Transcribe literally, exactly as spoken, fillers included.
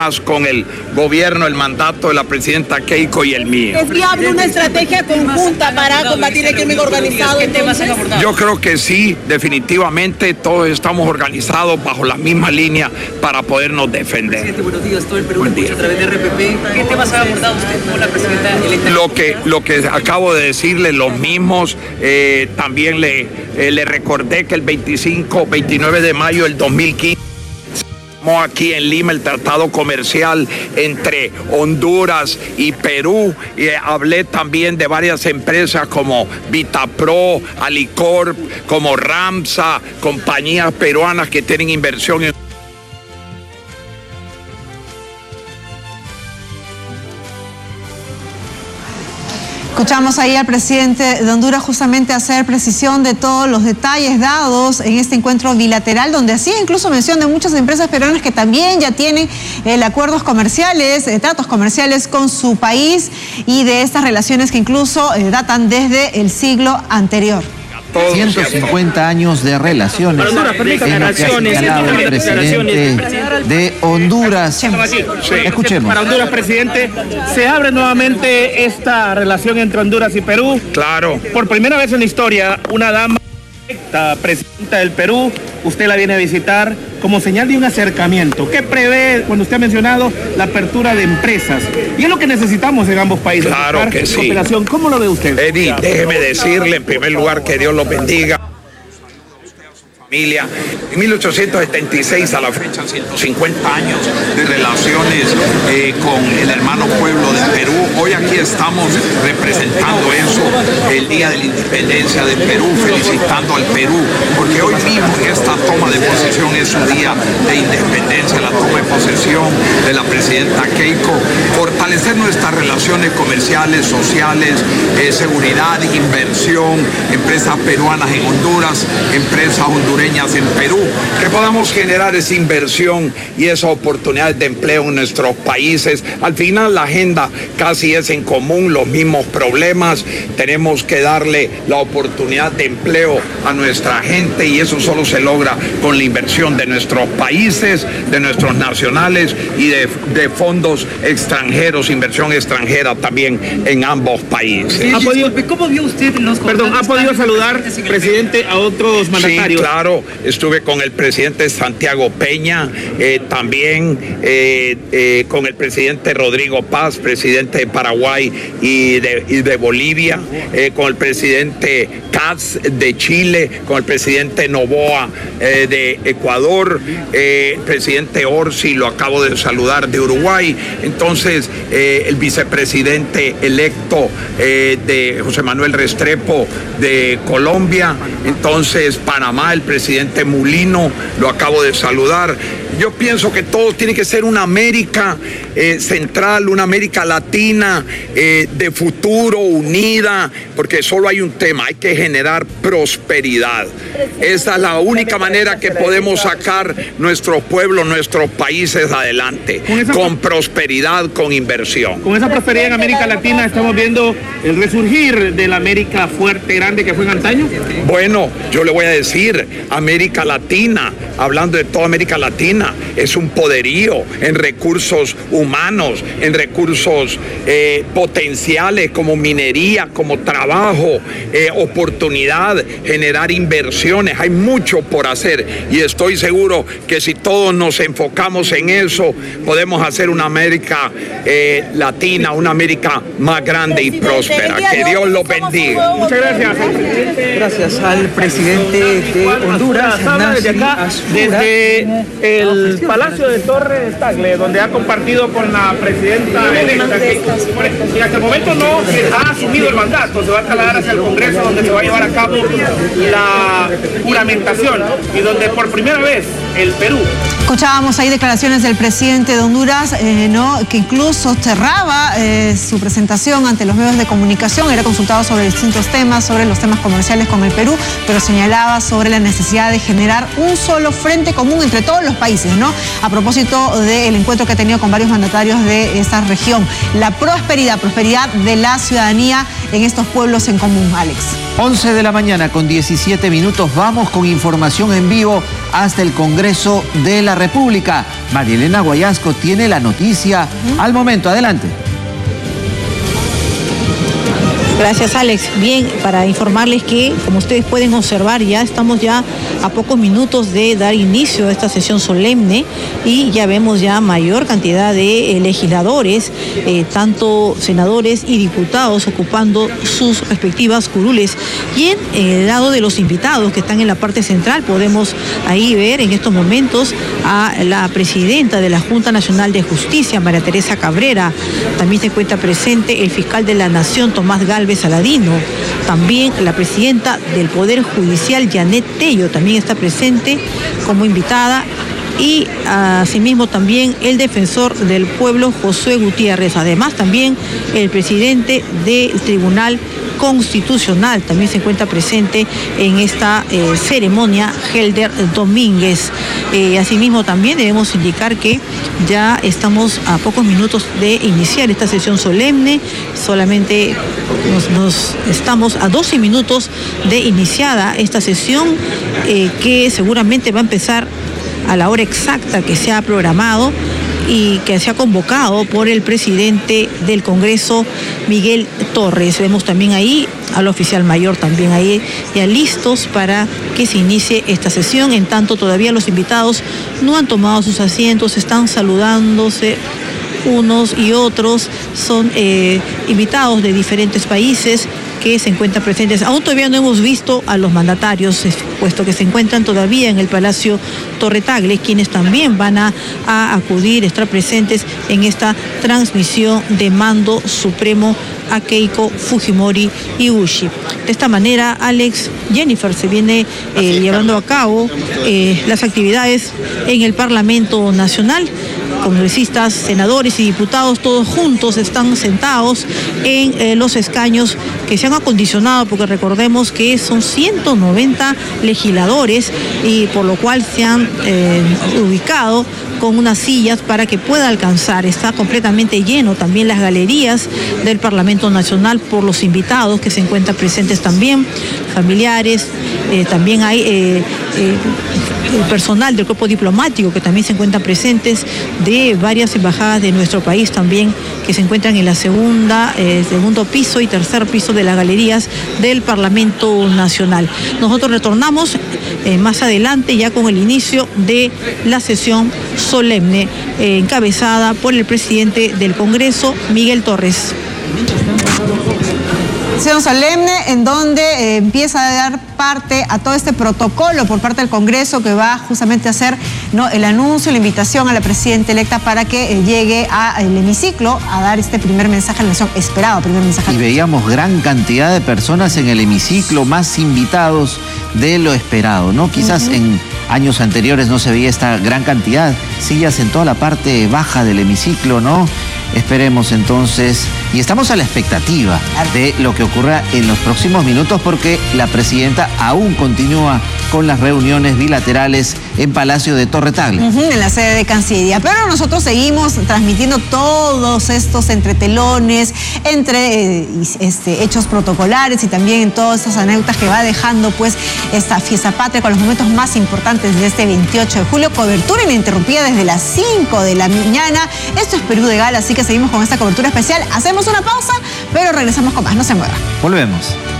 con el gobierno, el mandato de la presidenta Keiko y el mío. ¿Es viable una estrategia conjunta para combatir el crimen organizado? Yo creo que sí, definitivamente todos estamos organizados bajo la misma línea para podernos defender. Presidente, buenos días. Todo el Perú a través de R P P. ¿Qué temas ha abordado usted con la presidenta electa? Lo que, lo que acabo de decirle, los mismos, eh, también le, eh, le recordé que el veinticinco, veintinueve de mayo del dos mil quince, aquí en Lima el tratado comercial entre Honduras y Perú. Y hablé también de varias empresas como Vitapro, Alicorp, como Ramsa, compañías peruanas que tienen inversión en... Escuchamos ahí al presidente de Honduras justamente hacer precisión de todos los detalles dados en este encuentro bilateral, donde hacía incluso mención de muchas empresas peruanas que también ya tienen eh, acuerdos comerciales, eh, tratos comerciales con su país, y de estas relaciones que incluso eh, datan desde el siglo anterior. ciento cincuenta años de relaciones, es lo que ha señalado el presidente de Honduras. Escuchemos. Para Honduras, presidente, se abre nuevamente esta relación entre Honduras y Perú. Claro. Por primera vez en la historia, una dama electa presidenta del Perú, usted la viene a visitar como señal de un acercamiento. ¿Qué prevé cuando usted ha mencionado la apertura de empresas? Y es lo que necesitamos en ambos países. Claro que sí. Cooperación. ¿Cómo lo ve usted? Eddie, déjeme decirle en primer lugar que Dios los bendiga. Familia. En mil ochocientos setenta y seis a la fecha, ciento cincuenta años de relaciones eh, con el hermano pueblo de Perú. Hoy aquí estamos representando eso, el Día de la Independencia de Perú, felicitando al Perú, porque hoy mismo esta toma de posesión es su día de independencia, la toma de posesión de la presidenta Keiko. Fortalecer nuestras relaciones comerciales, sociales, eh, seguridad, inversión, empresas peruanas en Honduras, empresas hondureñas en Perú, que podamos generar esa inversión y esas oportunidades de empleo en nuestros países. Al final la agenda casi es en común, los mismos problemas. Tenemos que darle la oportunidad de empleo a nuestra gente, y eso solo se logra con la inversión de nuestros países, de nuestros nacionales y de, de fondos extranjeros, inversión extranjera también en ambos países. ¿Ha podido, ¿Cómo vio usted los Perdón, ¿ha podido saludar, presidente, a otros mandatarios? Sí, claro. Estuve con el presidente Santiago Peña, eh, también eh, eh, con el presidente Rodrigo Paz, presidente de Paraguay y de, y de Bolivia, eh, con el presidente Katz de Chile, con el presidente Noboa eh, de Ecuador, eh, el presidente Orsi, lo acabo de saludar, de Uruguay. Entonces, eh, el vicepresidente electo eh, de José Manuel Restrepo de Colombia. Entonces, Panamá, el presidente presidente Mulino, lo acabo de saludar. Yo pienso que todo tiene que ser una América eh, central, una América latina eh, de futuro, unida, porque solo hay un tema: hay que generar prosperidad. Esa es la única manera que podemos sacar nuestros pueblos, nuestros países adelante, con, esa, con prosperidad, con inversión. Con esa prosperidad en América Latina estamos viendo el resurgir de la América fuerte, grande que fue en antaño. Bueno, yo le voy a decir, América Latina, hablando de toda América Latina, es un poderío en recursos humanos, en recursos eh, potenciales como minería, como trabajo, eh, oportunidad, generar inversiones. Hay mucho por hacer, y estoy seguro que si todos nos enfocamos en eso, podemos hacer una América eh, Latina, una América más grande y próspera. Que Dios los bendiga. Muchas gracias. Gracias al presidente de Honduras, habla desde acá, desde el Palacio de Torres Tagle, donde ha compartido con la presidenta electa, que, que hasta el momento no ha asumido el mandato. Se va a trasladar hacia el Congreso, donde se va a llevar a cabo la juramentación, y donde por primera vez el Perú... Escuchábamos ahí declaraciones del presidente de Honduras, eh, ¿no? que incluso cerraba eh, su presentación ante los medios de comunicación. Era consultado sobre distintos temas, sobre los temas comerciales con el Perú, pero señalaba sobre la necesidad de generar un solo frente común entre todos los países. países, ¿no? A propósito del encuentro que ha tenido con varios mandatarios de esta región. La prosperidad, prosperidad de la ciudadanía en estos pueblos en común, Alex. once de la mañana con diecisiete minutos, vamos con información en vivo hasta el Congreso de la República. María Elena Guayasco tiene la noticia al momento, adelante. Gracias, Alex. Bien, para informarles que, como ustedes pueden observar, ya estamos ya a pocos minutos de dar inicio a esta sesión solemne y ya vemos ya mayor cantidad de eh, legisladores, eh, tanto senadores y diputados ocupando sus respectivas curules. Y en eh, el lado de los invitados que están en la parte central, podemos ahí ver en estos momentos a la presidenta de la Junta Nacional de Justicia, María Teresa Cabrera. También se encuentra presente el fiscal de la Nación, Tomás Galvez Saladino. También la presidenta del Poder Judicial, Janet Tello, también está presente como invitada. Y asimismo también el defensor del pueblo, Josué Gutiérrez. Además también el presidente del Tribunal Constitucional también se encuentra presente en esta eh, ceremonia, Helder Domínguez. Eh, asimismo también debemos indicar que ya estamos a pocos minutos de iniciar esta sesión solemne. Solamente nos, nos estamos a doce minutos de iniciada esta sesión eh, que seguramente va a empezar a la hora exacta que se ha programado y que se ha convocado por el presidente del Congreso, Miguel Torres. Vemos también ahí al oficial mayor también ahí ya listos para que se inicie esta sesión. En tanto, todavía los invitados no han tomado sus asientos, están saludándose unos y otros. Son eh, invitados de diferentes países que se encuentran presentes. Aún todavía no hemos visto a los mandatarios, puesto que se encuentran todavía en el Palacio Torre Tagle, quienes también van a, a acudir, estar presentes en esta transmisión de mando supremo a Keiko Fujimori Ibushi. De esta manera, Alex, Jennifer, se viene eh, llevando a cabo eh, las actividades en el Parlamento Nacional. Congresistas, senadores y diputados, todos juntos están sentados en eh, los escaños que se han acondicionado, porque recordemos que son ciento noventa legisladores y por lo cual se han eh, ubicado con unas sillas para que pueda alcanzar. Está completamente lleno también las galerías del Parlamento Nacional por los invitados que se encuentran presentes también, familiares, eh, también hay eh, eh, el personal del cuerpo diplomático que también se encuentran presentes, de varias embajadas de nuestro país también que se encuentran en la segunda, eh, segundo piso y tercer piso de las galerías del Parlamento Nacional. Nosotros retornamos eh, más adelante ya con el inicio de la sesión solemne eh, encabezada por el presidente del Congreso, Miguel Torres. Sesión solemne en donde eh, empieza a dar parte a todo este protocolo por parte del Congreso que va justamente a hacer, ¿no?, el anuncio, la invitación a la presidenta electa para que eh, llegue al hemiciclo a dar este primer mensaje a la nación, esperado primer mensaje. Y veíamos gran cantidad de personas en el hemiciclo, más invitados de lo esperado, ¿no? Quizás uh-huh. en años anteriores no se veía esta gran cantidad, sillas en toda la parte baja del hemiciclo, ¿no? Esperemos entonces, y estamos a la expectativa de lo que ocurra en los próximos minutos, porque la presidenta aún continúa con las reuniones bilaterales en Palacio de Torre Tagle. Uh-huh, en la sede de Cancillería. Pero nosotros seguimos transmitiendo todos estos entretelones, entre eh, este, hechos protocolares y también en todas estas anécdotas que va dejando pues esta fiesta patria con los momentos más importantes de este veintiocho de julio. Cobertura ininterrumpida desde las cinco de la mañana. Esto es Perú de Gala, así que seguimos con esta cobertura especial. Hacemos una pausa, pero regresamos con más. No se mueva. Volvemos.